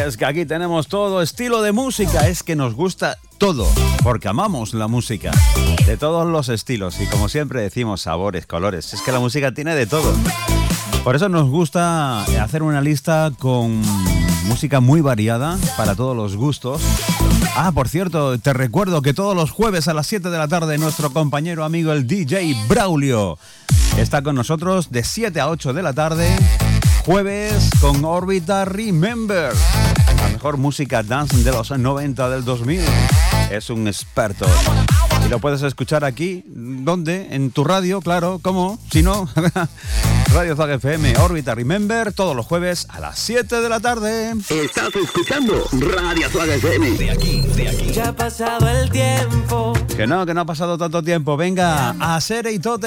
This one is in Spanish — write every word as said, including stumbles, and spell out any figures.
es que aquí tenemos todo estilo de música, es que nos gusta todo, porque amamos la música, de todos los estilos y como siempre decimos sabores, colores, es que la música tiene de todo. Por eso nos gusta hacer una lista con música muy variada para todos los gustos. Ah, por cierto, te recuerdo que todos los jueves a las siete de la tarde nuestro compañero amigo el D J Braulio está con nosotros de siete a ocho de la tarde, jueves con Órbita Remember, la mejor música dance de los noventa del dos mil. Es un experto y lo puedes escuchar aquí, ¿dónde? En tu radio, claro, ¿cómo? Si no, Radio Zag F M, Órbita Remember, todos los jueves a las siete de la tarde. Estás escuchando Radio Zag F M. De aquí, de aquí. Ya ha pasado el tiempo. Que no, que no ha pasado tanto tiempo. Venga, a hacer y tote.